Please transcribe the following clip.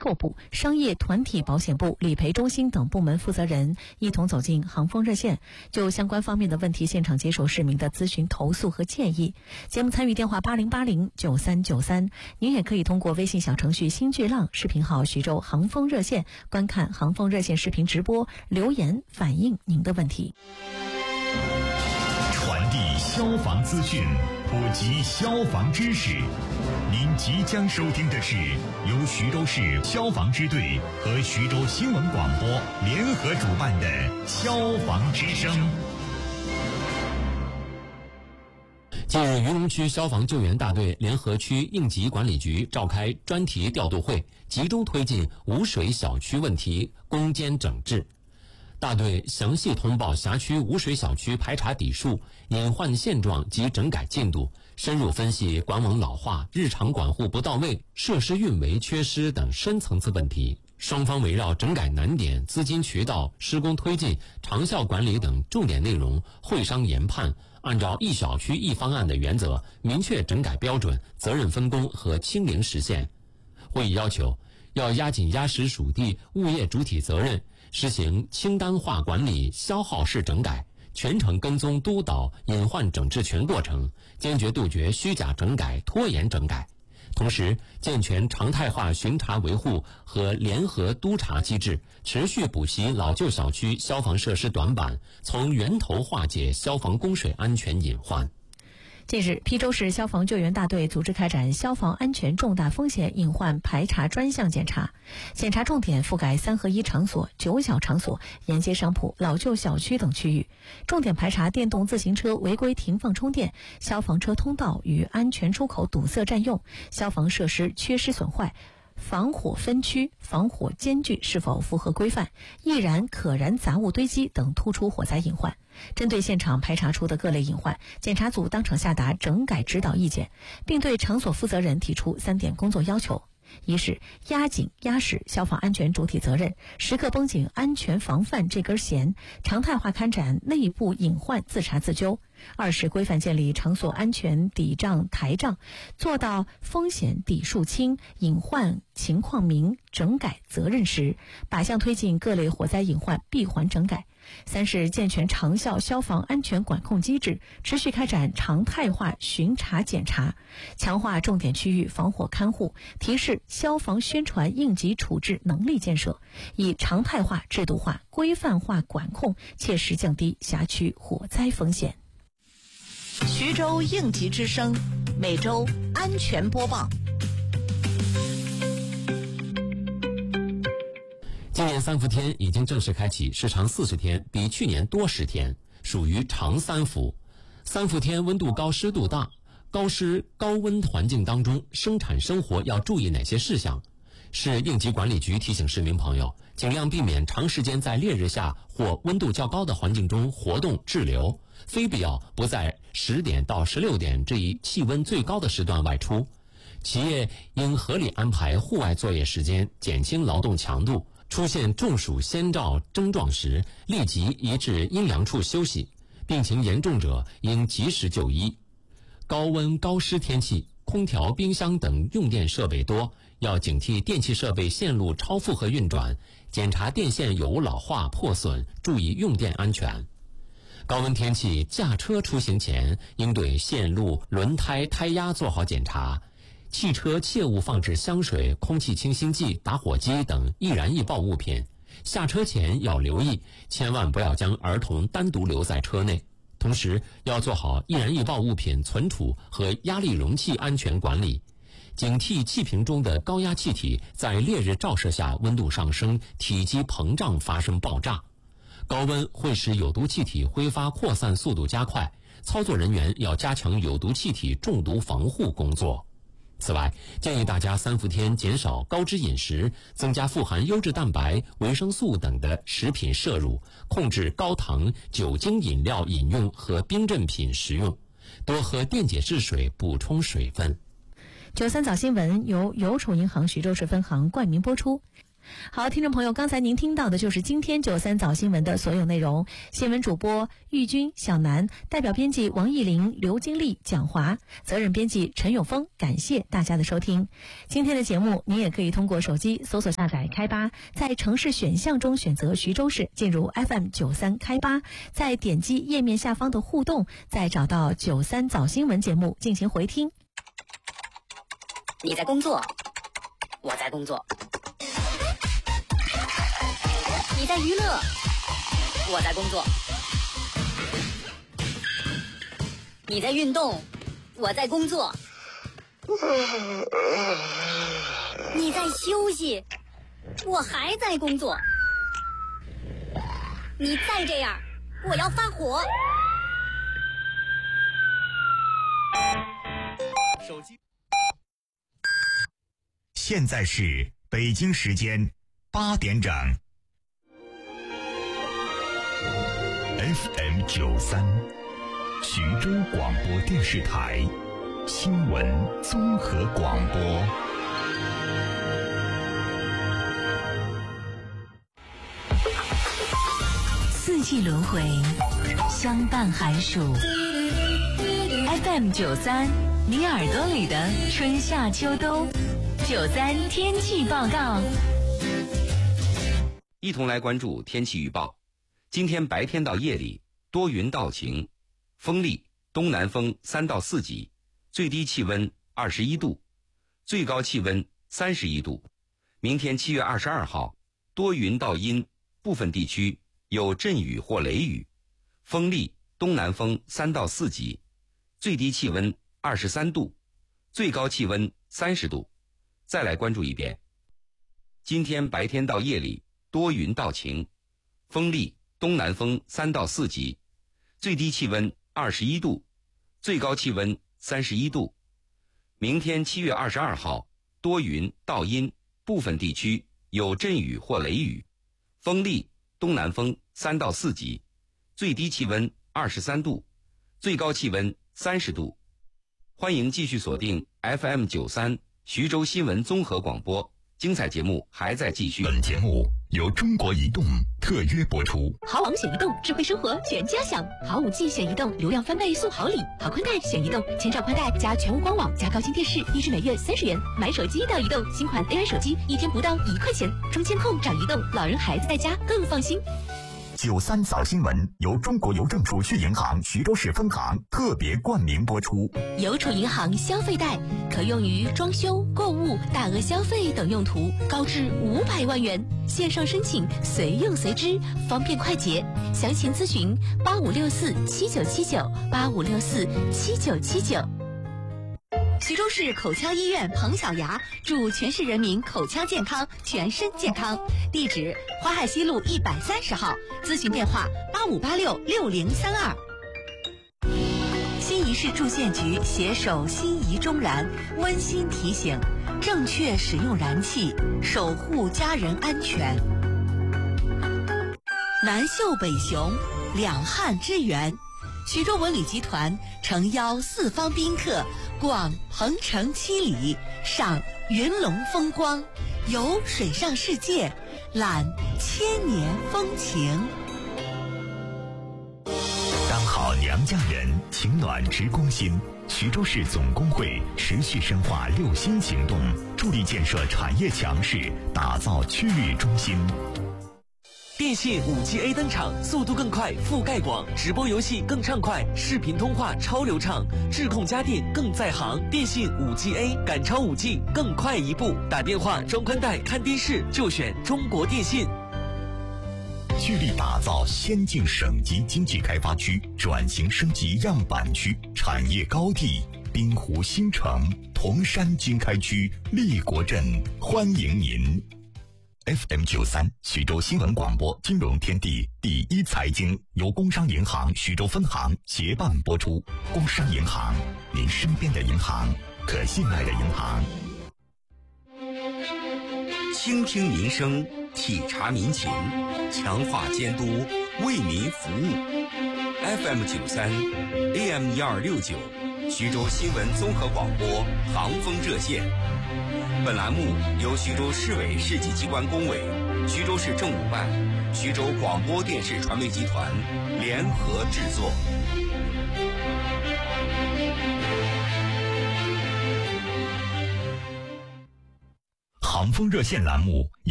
构部、商业团体保险部、理赔中心等部门负责人一同走进航风热线，就相关方面的问题现场接受市民的咨询、投诉和建议。节目参与电话80809393，您也可以通过微信小程序新巨浪视频号徐州航风热线观看航风热线视频直播，留言反映您的问题。 传递消防资讯，普及消防知识。您即将收听的是由徐州市消防支队和徐州新闻广播联合主办的《消防之声》。 近日，云龙区消防救援大队联合区应急管理局召开专题调度会，集中推进污水小区问题攻坚整治。大队详细通报辖区污水小区排查底数、隐患现状及整改进度，深入分析管网老化、日常管护不到位、设施运维缺失等深层次问题。双方围绕整改难点、资金渠道、施工推进、长效管理等重点内容会商研判，按照一小区一方案的原则，明确整改标准、责任分工和清零实现。会议要求要压紧压实属地物业主体责任，实行清单化管理、消耗式整改，全程跟踪督导隐患整治全过程，坚决杜绝虚假整改、拖延整改。同时，健全常态化巡查维护和联合督查机制，持续补习老旧小区消防设施短板，从源头化解消防供水安全隐患。 近日，邳州市消防救援大队组织开展消防安全重大风险隐患排查专项检查，检查重点覆盖3合1场所、9小场所、沿街商铺、老旧小区等区域，重点排查电动自行车违规停放充电、消防车通道与安全出口堵塞占用、消防设施缺失损坏、防火分区、防火间距是否符合规范、易燃可燃杂物堆积等突出火灾隐患。针对现场排查出的各类隐患，检查组当场下达整改指导意见，并对场所负责人提出3点工作要求：一是压紧压实消防安全主体责任，时刻绷紧安全防范这根弦，常态化开展内部隐患自查自纠；二是规范建立场所安全抵账台账，做到风险底数清、隐患情况明、整改责任实，靶向推进各类火灾隐患闭环整改。三是健全长效消防安全管控机制，持续开展常态化巡查检查，强化重点区域防火看护，提示消防宣传应急处置能力建设，以常态化、制度化、规范化管控，切实降低辖区火灾风险。 徐州应急之声，每周安全播报。 今年3伏天已经正式开启，时长40天，比去年多10天，属于长3伏。3伏天温度高、湿度大，高湿高温环境当中，生产生活要注意哪些事项？市应急管理局提醒市民朋友，尽量避免长时间在烈日下或温度较高的环境中活动滞留，非必要不在10点到16点这一气温最高的时段外出。企业应合理安排户外作业时间，减轻劳动强度。出现中暑先兆症状时，立即移至阴凉处休息，病情严重者应及时就医。高温高湿天气，空调、冰箱等用电设备多，要警惕电气设备线路超负荷运转，检查电线有无老化破损，注意用电安全。高温天气，驾车出行前应对线路、轮胎、胎压做好检查。汽车切勿放置香水、空气清新剂、打火机等易燃易爆物品。下车前要留意，千万不要将儿童单独留在车内。同时要做好易燃易爆物品存储和压力容器安全管理，警惕气瓶中的高压气体在烈日照射下温度上升，体积膨胀发生爆炸。高温会使有毒气体挥发扩散速度加快，操作人员要加强有毒气体中毒防护工作。此外，建议大家3伏天减少高脂饮食，增加富含优质蛋白、维生素等的食品摄入，控制高糖、酒精饮料饮用和冰镇品食用，多喝电解质水补充水分。 93早新闻由邮储银行徐州市分行冠名播出。 好，听众朋友，刚才您听到的就是今天93早新闻的所有内容。新闻主播玉军、小南，代表编辑王艺林、刘金丽、蒋华，责任编辑陈永峰。感谢大家的收听。今天的节目，您也可以通过手机搜索下载开八，在城市选项中选择徐州市，进入 FM93开八，再点击页面下方的互动，再找到93早新闻节目进行回听。 你在工作，我在工作。你在娱乐，我在工作；你在运动，我在工作；你在休息，我还在工作。你再这样，我要发火。 手机。现在是北京时间8点整。FM93，徐州广播电视台新闻综合广播。 四季轮回，相伴寒暑。FM93，你耳朵里的春夏秋冬。93天气报告， 一同来关注天气预报。今天白天到夜里多云到晴，风力东南风3到4级，最低气温21度，最高气温31度。明天7月22号多云到阴，部分地区有阵雨或雷雨，风力东南风3到4级，最低气温23度，最高气温30度。再来关注一遍，今天白天到夜里多云到晴，风力东南风3到4级，最低气温21度，最高气温31度。明天7月22号多云到阴，部分地区有阵雨或雷雨，风力东南风3到4级，最低气温23度，最高气温30度。欢迎继续锁定 FM93徐州新闻综合广播，精彩节目还在继续。 本节目由中国移动特约播出。 好网选移动，智慧生活全家享。好5G选移动，流量翻倍送好礼。好宽带选移动，千兆宽带加全屋官网加高清电视，一支每月30元。买手机到移动，新款 AI 手机1天不到1块钱。中监控找移动，老人孩子在家更放心。 93早新闻由中国邮政储蓄银行徐州市分行特别冠名播出。 邮储银行消费贷可用于装修、购物、大额消费等用途，高至500万元。线上申请，随用随支，方便快捷。详情咨询8564797985647979。徐州市口腔医院彭小牙祝全市人民口腔健康，全身健康。地址：淮海西路130号，咨询电话85866032。 新沂市住建局携手新沂中燃温馨提醒：正确使用燃气，守护家人安全。南秀北雄，两汉之源。徐州文旅集团诚邀四方宾客逛鹏城7里，赏云龙风光，游水上世界，览千年风情。 当好娘家人，情暖直攻心。徐州市总工会持续深化6新行动，助力建设产业强势，打造区域中心。 电信5G A 登场，速度更快，覆盖广，直播游戏更畅快，视频通话超流畅，智控家电更在行。电信5G A，赶超5G，更快一步。打电话、装宽带、看电视就选中国电信。 聚力打造先进省级经济开发区，转型升级样板区，产业高地。滨湖新城、铜山经开区、立国镇欢迎您。FM93徐州新闻广播金融天地第一财经由工商银行徐州分行协办播出。工商银行，您身边的银行，可信赖的银行。 倾听民生，体察民情，强化监督，为民服务。FM93 AM1269徐州新闻综合广播航风热线本栏目由徐州市委市级机关工委、徐州市政务办、徐州广播电视传媒集团联合制作。 航风热线栏目